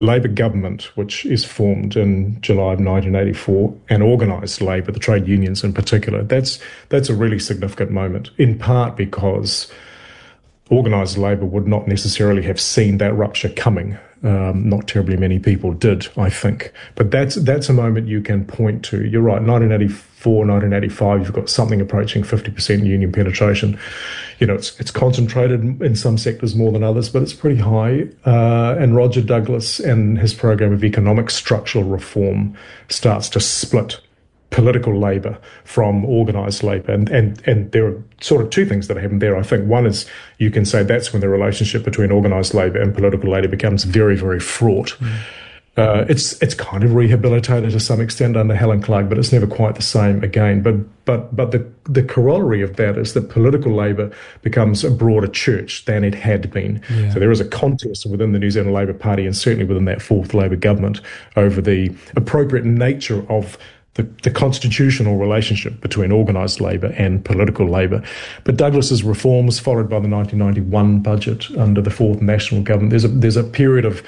Labor government, which is formed in July of 1984, and organised labour, the trade unions in particular, that's a really significant moment, in part because organised labour would not necessarily have seen that rupture coming. Not terribly many people did, I think. But that's a moment you can point to. You're right, 1984, 1985, you've got something approaching 50% union penetration. It's concentrated in some sectors more than others, but it's pretty high. And Roger Douglas and his program of economic structural reform starts to split political labour from organised labour. And there are sort of two things that happen there, I think. One is you can say that's when the relationship between organised labour and political labour becomes very, very fraught. It's kind of rehabilitated to some extent under Helen Clark, but it's never quite the same again. But the corollary of that is that political labour becomes a broader church than it had been. Yeah. So there is a contest within the New Zealand Labour Party, and certainly within that fourth Labour government, over the appropriate nature of the constitutional relationship between organised labour and political labour. But Douglas's reforms, followed by the 1991 budget under the fourth national government, there's a period of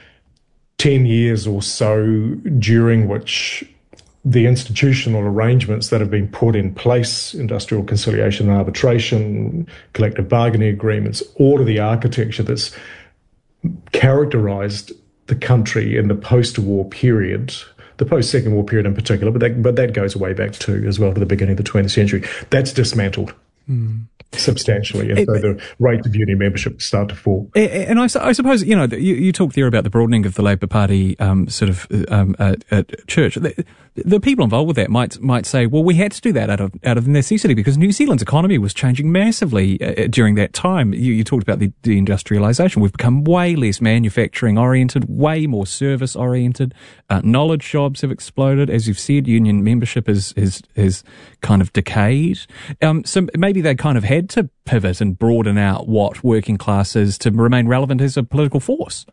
10 years or so during which the institutional arrangements that have been put in place, industrial conciliation and arbitration, collective bargaining agreements, all of the architecture that's characterised the country in the post-war period, the post-Second War period in particular, but that goes way back too, as well, to the beginning of the 20th century. That's dismantled substantially, and so the rate of union membership start to fall. And I suppose, you talked there about the broadening of the Labour Party church. The people involved with that might say, well, we had to do that out of necessity because New Zealand's economy was changing massively during that time. You talked about the deindustrialisation. We've become way less manufacturing oriented, way more service oriented. Knowledge jobs have exploded, as you've said. Union membership is kind of decayed. So maybe they kind of had to pivot and broaden out what working class is to remain relevant as a political force.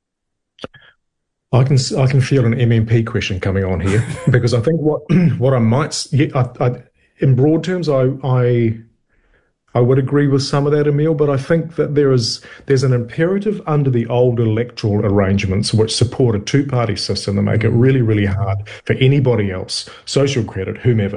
I can feel an MMP question coming on here because I think what I might in broad terms I would agree with some of that, Emile, but I think that there's an imperative under the old electoral arrangements which support a two-party system that make it really, really hard for anybody else, social credit, whomever,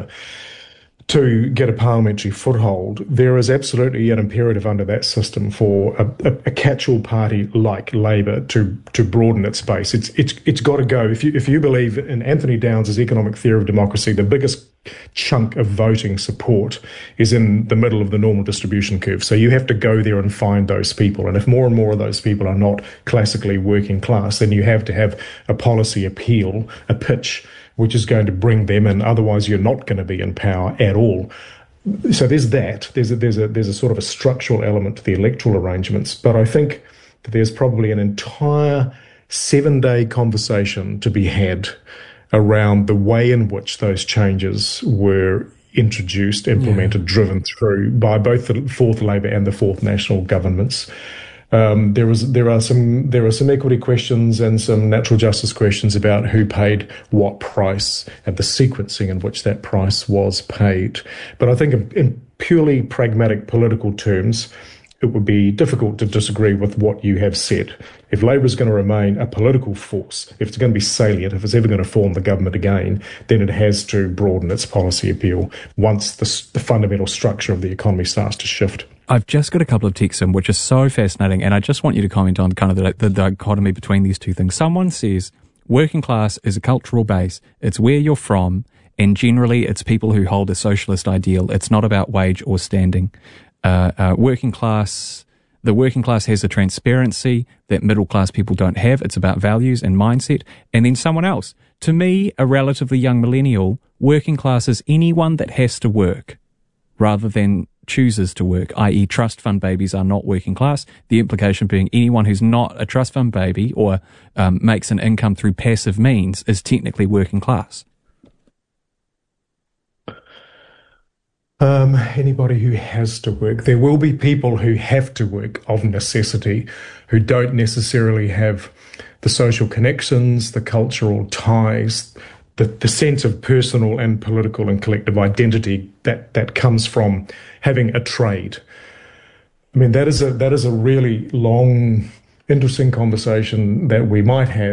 to get a parliamentary foothold. There is absolutely an imperative under that system for a catch-all party like Labour to broaden its base. It's got to go. If you believe in Anthony Downs' economic theory of democracy, the biggest chunk of voting support is in the middle of the normal distribution curve. So you have to go there and find those people. And if more and more of those people are not classically working class, then you have to have a policy appeal, a pitch, which is going to bring them in. Otherwise, you're not going to be in power at all. So there's that. There's a sort of a structural element to the electoral arrangements. But I think that there's probably an entire 7-day conversation to be had around the way in which those changes were introduced, implemented, driven through by both the fourth Labour and the fourth national governments. There are some equity questions and some natural justice questions about who paid what price and the sequencing in which that price was paid. But I think in purely pragmatic political terms, it would be difficult to disagree with what you have said. If Labour is going to remain a political force, if it's going to be salient, if it's ever going to form the government again, then it has to broaden its policy appeal once the fundamental structure of the economy starts to shift. I've just got a couple of texts in which are so fascinating, and I just want you to comment on kind of the dichotomy between these two things. Someone says, working class is a cultural base. It's where you're from, and generally it's people who hold a socialist ideal. It's not about wage or standing. The working class has a transparency that middle class people don't have. It's about values and mindset. And then someone else, to me, a relatively young millennial, working class is anyone that has to work rather than chooses to work, i.e. trust fund babies are not working class. The implication being anyone who's not a trust fund baby or makes an income through passive means is technically working class. Anybody who has to work. There will be people who have to work of necessity, who don't necessarily have the social connections, the cultural ties, the sense of personal and political and collective identity that comes from having a trade. I mean, that is a really long, interesting conversation that we might have.